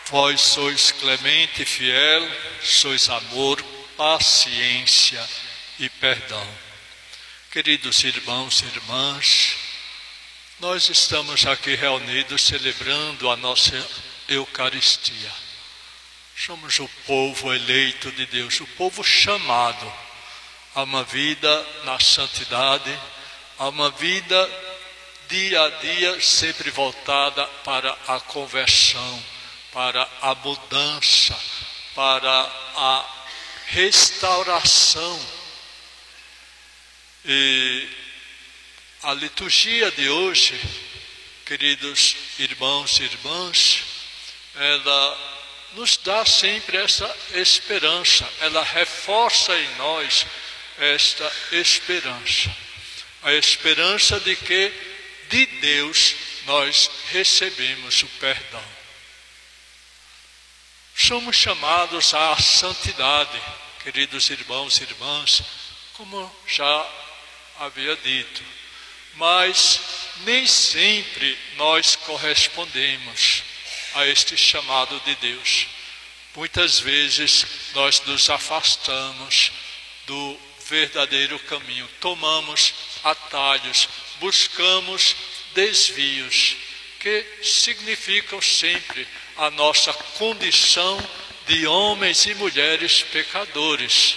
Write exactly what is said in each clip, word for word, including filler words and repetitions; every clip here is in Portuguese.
Vós sois clemente e fiel, sois amor, paciência e perdão. Queridos irmãos e irmãs, nós estamos aqui reunidos celebrando a nossa Eucaristia. Somos o povo eleito de Deus, o povo chamado a uma vida na santidade, a uma vida dia a dia sempre voltada para a conversão, para a mudança, para a restauração. E a liturgia de hoje, queridos irmãos e irmãs, ela nos dá sempre essa esperança, ela reforça em nós esta esperança, a esperança de que de Deus nós recebemos o perdão. Somos chamados à santidade, queridos irmãos e irmãs, como já havia dito, mas nem sempre nós correspondemos a este chamado de Deus. Muitas vezes nós nos afastamos do verdadeiro caminho, tomamos atalhos, buscamos desvios que significam sempre a nossa condição de homens e mulheres pecadores,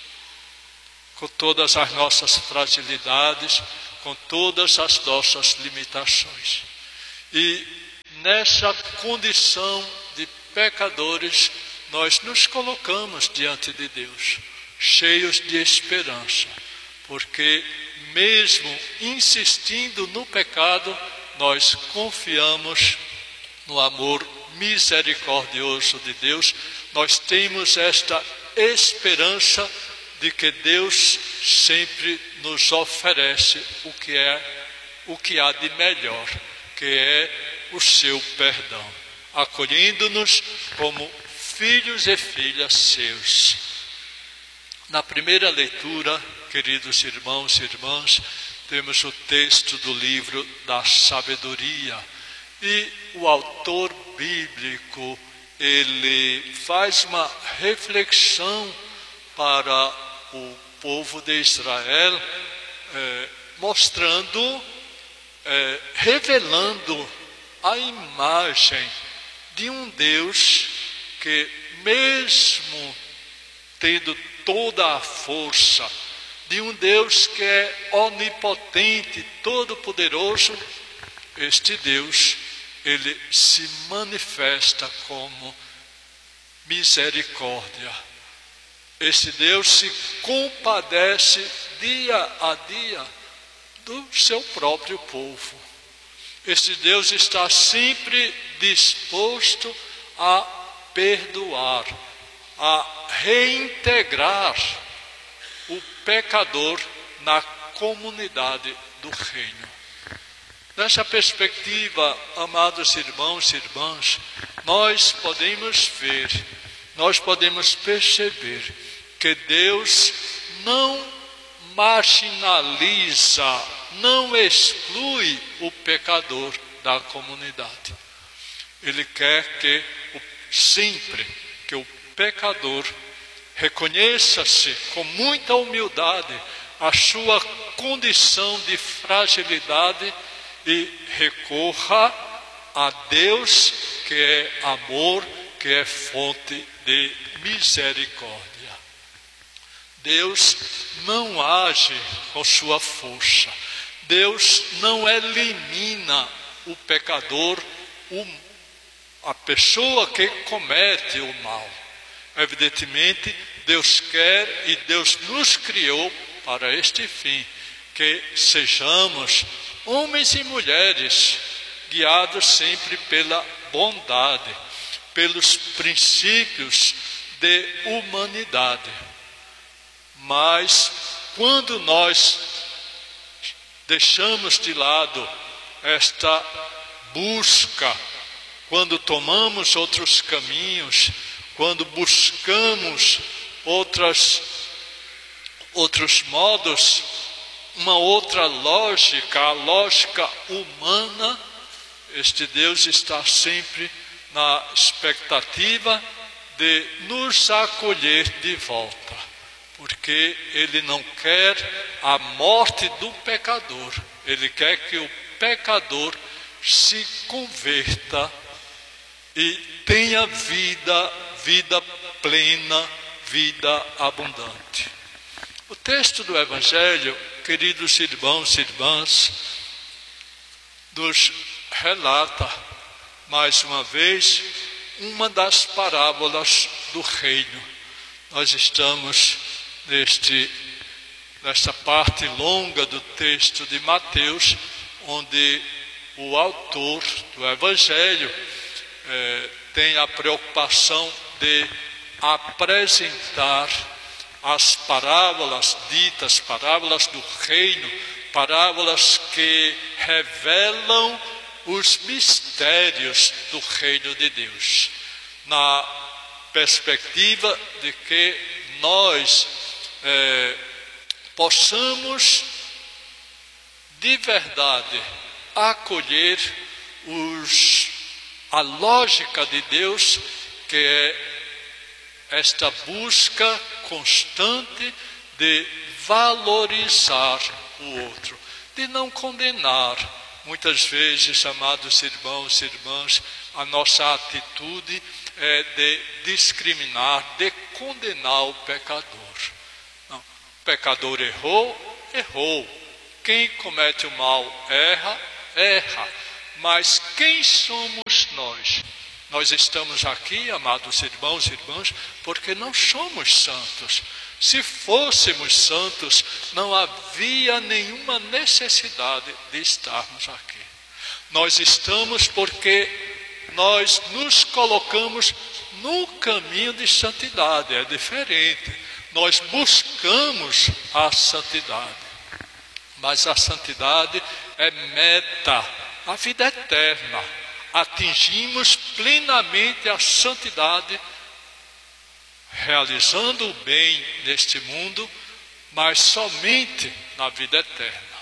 com todas as nossas fragilidades, com todas as nossas limitações. E nessa condição de pecadores, nós nos colocamos diante de Deus, cheios de esperança, porque mesmo insistindo no pecado, nós confiamos no amor misericordioso de Deus. Nós temos esta esperança de que Deus sempre nos oferece o que é, o que há de melhor, que é o seu perdão, acolhendo-nos como filhos e filhas seus. Na primeira leitura, queridos irmãos e irmãs, temos o texto do livro da sabedoria, e o autor bíblico, ele faz uma reflexão para o povo de Israel, eh, mostrando, eh, revelando a imagem de um Deus que, mesmo tendo toda a força, de um Deus que é onipotente, todo-poderoso, este Deus, ele se manifesta como misericórdia. Este Deus se compadece dia a dia do seu próprio povo. Este Deus está sempre disposto a perdoar, a reintegrar o pecador na comunidade do reino. Nessa perspectiva, amados irmãos e irmãs, nós podemos ver, nós podemos perceber que Deus não marginaliza, não exclui o pecador da comunidade. Ele quer que sempre que o pecador reconheça-se com muita humildade a sua condição de fragilidade e recorra a Deus, que é amor, que é fonte de misericórdia. Deus não age com sua força. Deus não elimina o pecador, o, a pessoa que comete o mal. Evidentemente, Deus quer e Deus nos criou para este fim, que sejamos homens e mulheres guiados sempre pela bondade, pelos princípios de humanidade. Mas quando nós deixamos de lado esta busca, quando tomamos outros caminhos, quando buscamos outras, outros modos, uma outra lógica, a lógica humana, este Deus está sempre na expectativa de nos acolher de volta, porque Ele não quer a morte do pecador, Ele quer que o pecador se converta e tenha vida, vida plena, vida abundante. O texto do Evangelho, queridos irmãos e irmãs, nos relata, mais uma vez, uma das parábolas do reino. Nós estamos neste, nesta parte longa do texto de Mateus, onde o autor do Evangelho eh, tem a preocupação de apresentar as parábolas ditas, parábolas do reino, parábolas que revelam os mistérios do reino de Deus, na perspectiva de que nós é, possamos de verdade acolher os, a lógica de Deus, que é esta busca constante de valorizar o outro, de não condenar. Muitas vezes, amados irmãos e irmãs, a nossa atitude é de discriminar, de condenar o pecador. Não, o pecador errou, errou. Quem comete o mal erra, erra. Mas quem somos nós? Nós estamos aqui, amados irmãos e irmãs, porque não somos santos. Se fôssemos santos, não havia nenhuma necessidade de estarmos aqui. Nós estamos porque nós nos colocamos no caminho de santidade, é diferente. Nós buscamos a santidade, mas a santidade é meta, a vida eterna. Atingimos plenamente a santidade, realizando o bem neste mundo, mas somente na vida eterna.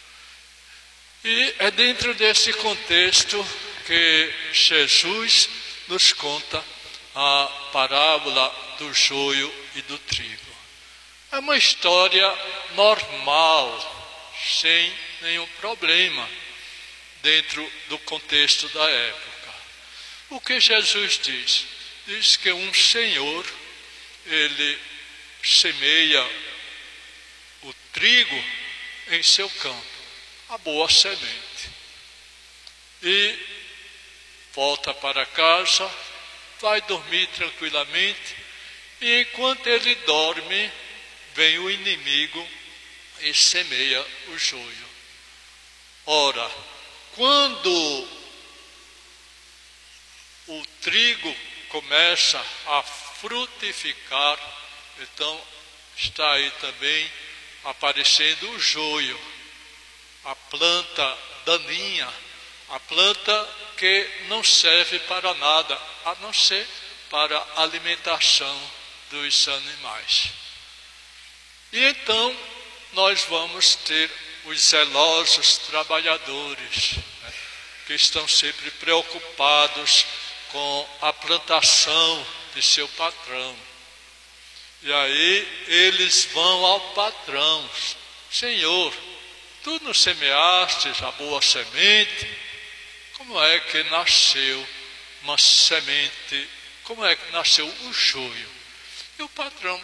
E é dentro desse contexto que Jesus nos conta a parábola do joio e do trigo. É uma história normal, sem nenhum problema, dentro do contexto da época. O que Jesus diz? Diz que um senhor, ele semeia o trigo em seu campo, a boa semente, e volta para casa, vai dormir tranquilamente, e enquanto ele dorme, vem o inimigo e semeia o joio. Ora, quando o trigo começa a frutificar, então está aí também aparecendo o joio, a planta daninha, a planta que não serve para nada, a não ser para a alimentação dos animais. E então nós vamos ter os zelosos trabalhadores, né, que estão sempre preocupados com a plantação de seu patrão. E aí eles vão ao patrão: Senhor, tu nos semeastes a boa semente, como é que nasceu uma semente, como é que nasceu o joio? E o patrão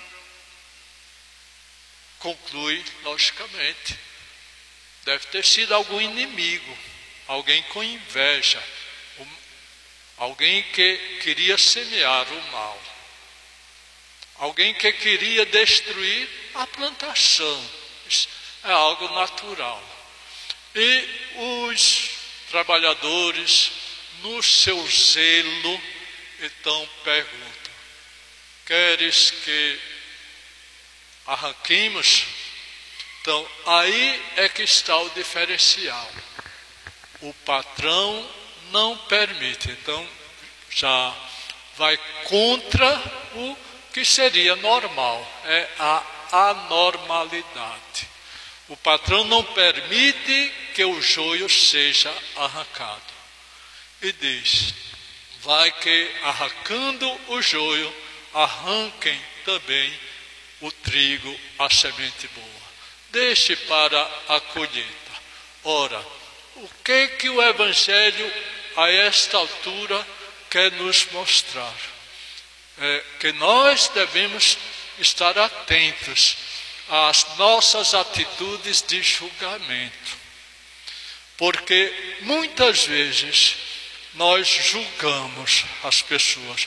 conclui, logicamente, deve ter sido algum inimigo, alguém com inveja, alguém que queria semear o mal, alguém que queria destruir a plantação. Isso é algo natural. E os trabalhadores, no seu zelo, então perguntam: queres que arranquemos? Então, aí é que está o diferencial. O patrão não permite, então já vai contra o que seria normal, é a anormalidade. O patrão não permite que o joio seja arrancado. E diz: vai que, arrancando o joio, arranquem também o trigo, a semente boa. Deixe para a colheita. Ora, o que que o Evangelho, a esta altura, quer nos mostrar? É que nós devemos estar atentos às nossas atitudes de julgamento. Porque muitas vezes nós julgamos as pessoas.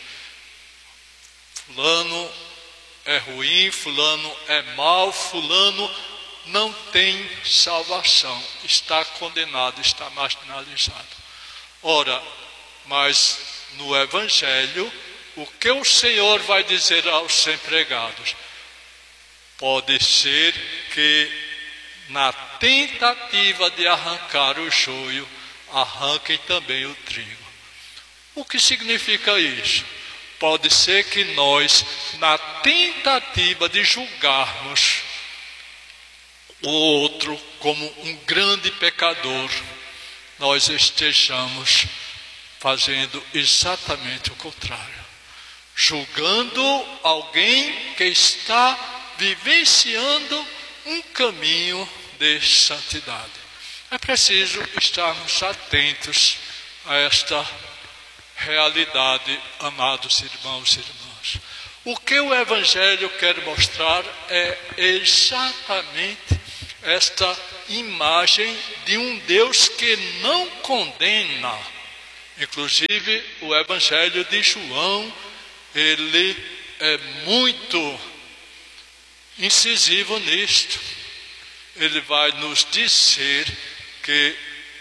Fulano é ruim, fulano é mau, fulano não tem salvação, está condenado, está marginalizado. Ora, mas no Evangelho, o que o Senhor vai dizer aos empregados? Pode ser que na tentativa de arrancar o joio, arranquem também o trigo. O que significa isso? Pode ser que nós, na tentativa de julgarmos o outro como um grande pecador, nós estejamos fazendo exatamente o contrário, julgando alguém que está vivenciando um caminho de santidade. É preciso estarmos atentos a esta realidade, amados irmãos e irmãs. O que o Evangelho quer mostrar é exatamente esta imagem de um Deus que não condena. Inclusive, o Evangelho de João, ele é muito incisivo nisto. Ele vai nos dizer que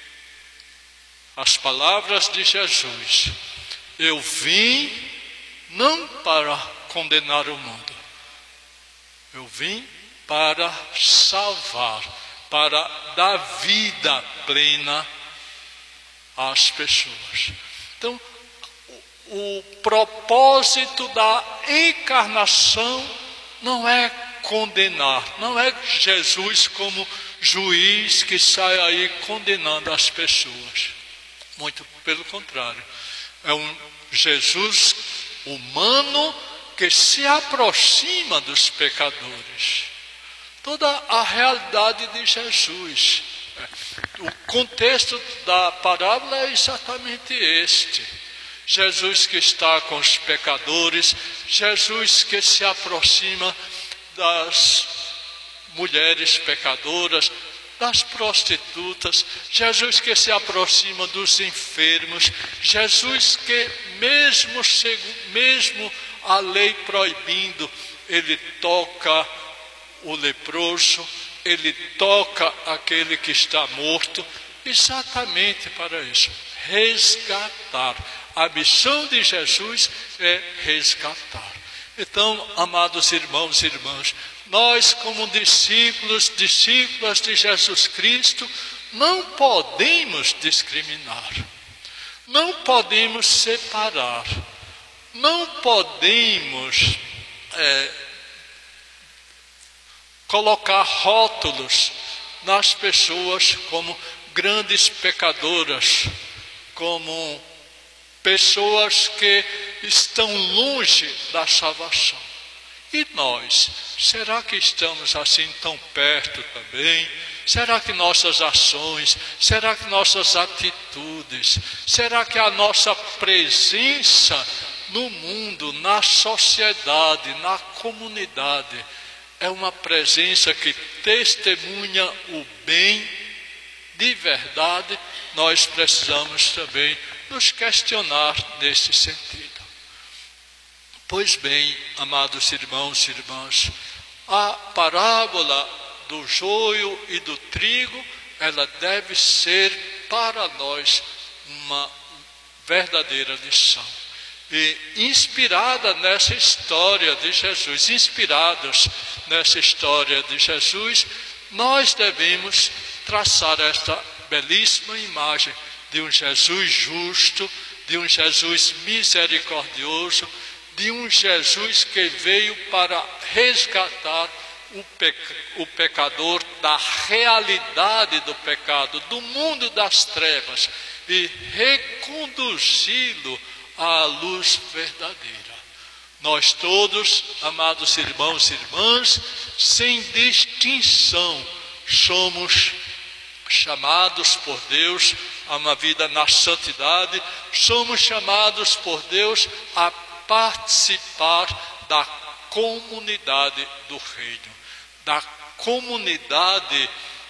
as palavras de Jesus: eu vim não para condenar o mundo, eu vim para salvar, para dar vida plena às pessoas. Então, o, o propósito da encarnação não é condenar, não é Jesus como juiz que sai aí condenando as pessoas. Muito pelo contrário, é um Jesus humano que se aproxima dos pecadores. Toda a realidade de Jesus, o contexto da parábola é exatamente este. Jesus que está com os pecadores, Jesus que se aproxima das mulheres pecadoras, das prostitutas, Jesus que se aproxima dos enfermos, Jesus que mesmo, mesmo a lei proibindo, ele toca o leproso, ele toca aquele que está morto, exatamente para isso, resgatar. A missão de Jesus é resgatar. Então, amados irmãos e irmãs, nós como discípulos, discípulas de Jesus Cristo, não podemos discriminar, não podemos separar, não podemos é, colocar rótulos nas pessoas como grandes pecadoras, como pessoas que estão longe da salvação. E nós, será que estamos assim tão perto também? Será que nossas ações, será que nossas atitudes, será que a nossa presença no mundo, na sociedade, na comunidade, é uma presença que testemunha o bem de verdade? Nós precisamos também nos questionar nesse sentido. Pois bem, amados irmãos e irmãs, a parábola do joio e do trigo, ela deve ser para nós uma verdadeira lição. E inspirada nessa história de Jesus, inspirados nessa história de Jesus, nós devemos traçar esta belíssima imagem de um Jesus justo, de um Jesus misericordioso, de um Jesus que veio para resgatar o, pec- o pecador da realidade do pecado, do mundo das trevas, e reconduzi-lo à luz verdadeira. Nós todos, amados irmãos e irmãs, sem distinção, somos chamados por Deus a uma vida na santidade, somos chamados por Deus a participar da comunidade do reino, da comunidade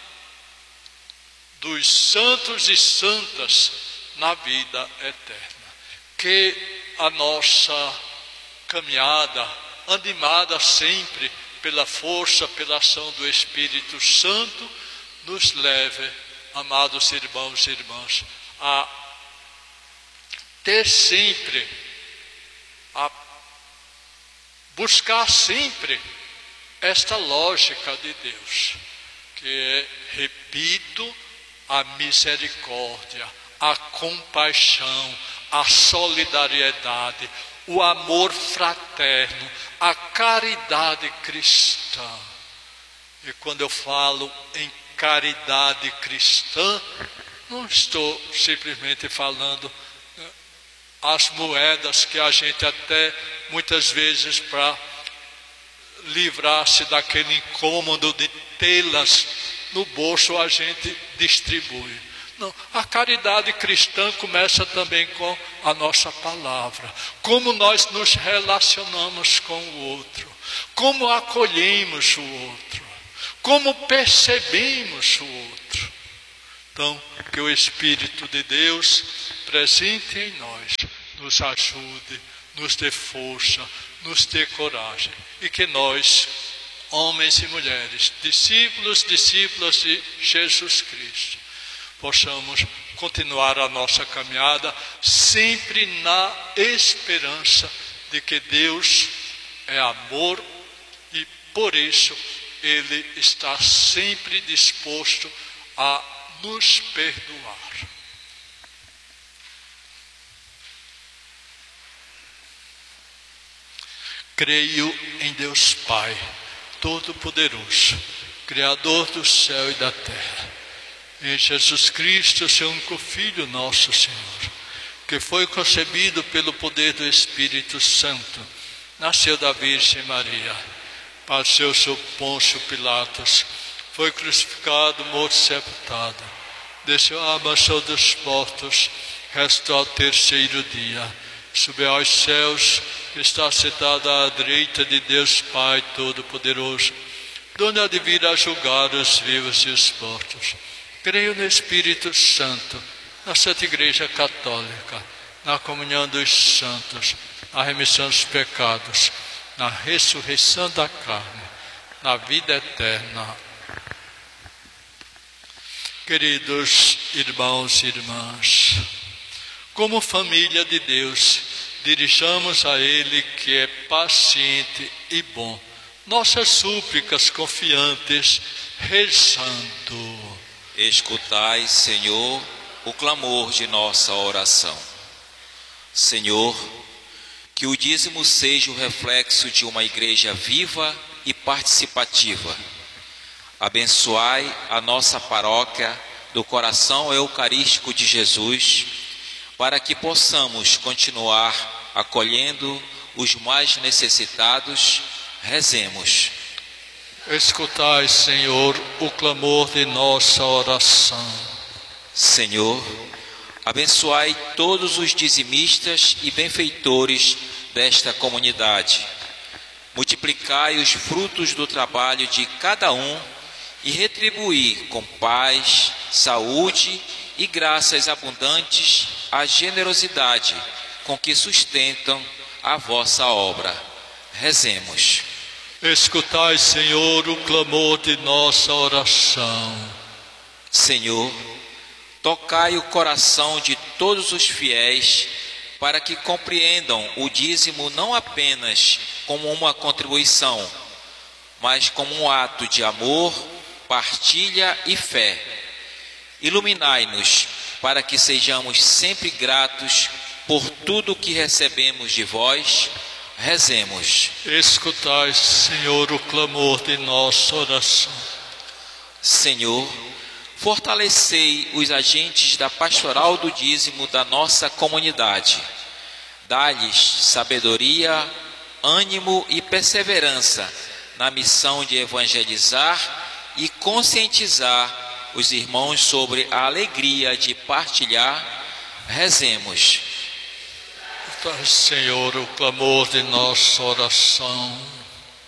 dos santos e santas na vida eterna. Que a nossa caminhada, animada sempre pela força, pela ação do Espírito Santo, nos leve, amados irmãos e irmãs, a ter sempre, a buscar sempre esta lógica de Deus, que é, repito, a misericórdia, a compaixão, a solidariedade, o amor fraterno, a caridade cristã. E quando eu falo em caridade cristã, não estou simplesmente falando as moedas que a gente até muitas vezes, para livrar-se daquele incômodo de tê-las no bolso, a gente distribui. Não, a caridade cristã começa também com a nossa palavra. Como nós nos relacionamos com o outro, como acolhemos o outro, como percebemos o outro. Então, que o Espírito de Deus presente em nós, nos ajude, nos dê força, nos dê coragem, e que nós, homens e mulheres, discípulos, discípulas de Jesus Cristo, possamos continuar a nossa caminhada sempre na esperança de que Deus é amor e por isso Ele está sempre disposto a nos perdoar. Creio em Deus Pai Todo-Poderoso, Criador do céu e da terra, em Jesus Cristo, seu único Filho, nosso Senhor, que foi concebido pelo poder do Espírito Santo, nasceu da Virgem Maria, padeceu sob Pôncio Pilatos, foi crucificado, morto e sepultado, desceu à mansão dos mortos, restou ao terceiro dia, subiu aos céus, está sentado à direita de Deus Pai Todo-Poderoso, donde há de vir a julgar os vivos e os mortos. Creio no Espírito Santo, na Santa Igreja Católica, na comunhão dos santos, na remissão dos pecados, na ressurreição da carne, na vida eterna. Queridos irmãos e irmãs, como família de Deus, dirijamos a Ele que é paciente e bom nossas súplicas confiantes, rezando. Escutai, Senhor, o clamor de nossa oração. Senhor, que o dízimo seja o reflexo de uma igreja viva e participativa. Abençoai a nossa paróquia do coração eucarístico de Jesus, para que possamos continuar acolhendo os mais necessitados. Rezemos. Escutai, Senhor, o clamor de nossa oração. Senhor, abençoai todos os dizimistas e benfeitores desta comunidade. Multiplicai os frutos do trabalho de cada um e retribuí com paz, saúde e graças abundantes a generosidade com que sustentam a vossa obra. Rezemos. Escutai, Senhor, o clamor de nossa oração. Senhor, tocai o coração de todos os fiéis para que compreendam o dízimo não apenas como uma contribuição, mas como um ato de amor, partilha e fé. Iluminai-nos para que sejamos sempre gratos por tudo o que recebemos de vós. Rezemos. Escutai, Senhor, o clamor de nossa oração. Senhor, fortalecei os agentes da pastoral do dízimo da nossa comunidade. Dá-lhes sabedoria, ânimo e perseverança na missão de evangelizar e conscientizar os irmãos sobre a alegria de partilhar. Rezemos. Senhor, o clamor de nossa oração.